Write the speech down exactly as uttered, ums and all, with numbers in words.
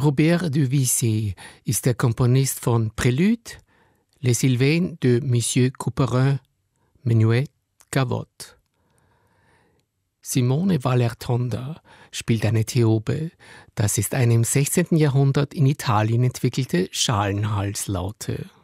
Robert de Visé ist der Komponist von Prélude, Les Sylvains de Monsieur Couperin, Menuett, Gavotte. Simone Valertonda spielt eine Theobe. Das ist eine im sechzehnten Jahrhundert in Italien entwickelte Schalenhalslaute.